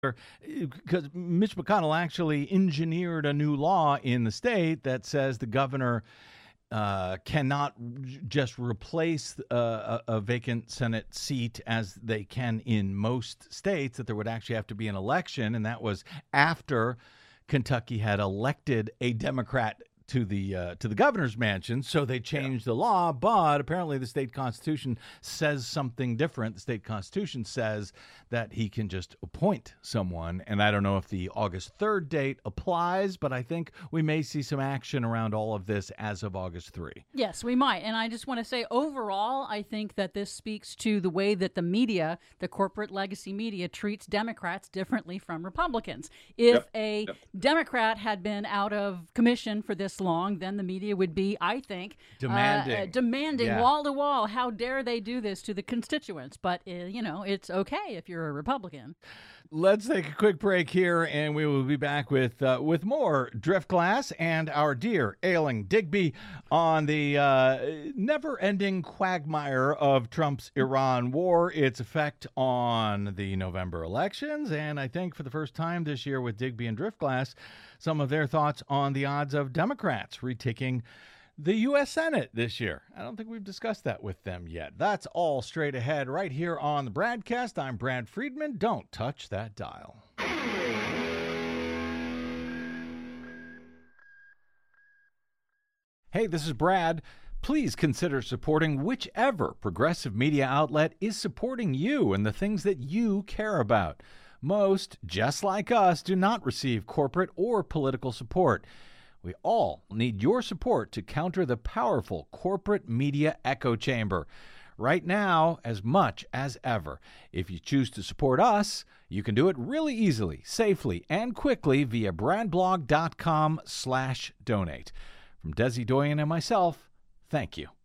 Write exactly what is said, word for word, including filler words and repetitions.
because Mitch McConnell actually engineered a new law in the state that says the governor uh, cannot just replace uh, a, a vacant Senate seat as they can in most states, that there would actually have to be an election. And that was after Kentucky had elected a Democrat to the uh, to the governor's mansion, so they changed yeah. the law, but apparently the state constitution says something different. The state constitution says that he can just appoint someone, and I don't know if the August third date applies, but I think we may see some action around all of this as of August third. Yes, we might, and I just want to say overall, I think that this speaks to the way that the media, the corporate legacy media, treats Democrats differently from Republicans. If yep. a yep. Democrat had been out of commission for this long, then the media would be, I think, demanding, uh, uh, demanding yeah. wall to wall. How dare they do this to the constituents? But, uh, you know, it's okay if you're a Republican. Let's take a quick break here, and we will be back with uh, with more Driftglass and our dear ailing Digby on the uh, never-ending quagmire of Trump's Iran war, its effect on the November elections, and I think for the first time this year with Digby and Driftglass, some of their thoughts on the odds of Democrats retaking the U S Senate this year. I don't think we've discussed that with them yet. That's all straight ahead right here on the Bradcast. I'm Brad Friedman. Don't touch that dial. Hey, this is Brad. Please consider supporting whichever progressive media outlet is supporting you and the things that you care about. Most, just like us, do not receive corporate or political support. We all need your support to counter the powerful corporate media echo chamber. Right now, as much as ever. If you choose to support us, you can do it really easily, safely, and quickly via bradblog.com slash donate. From Desi Doyen and myself, thank you.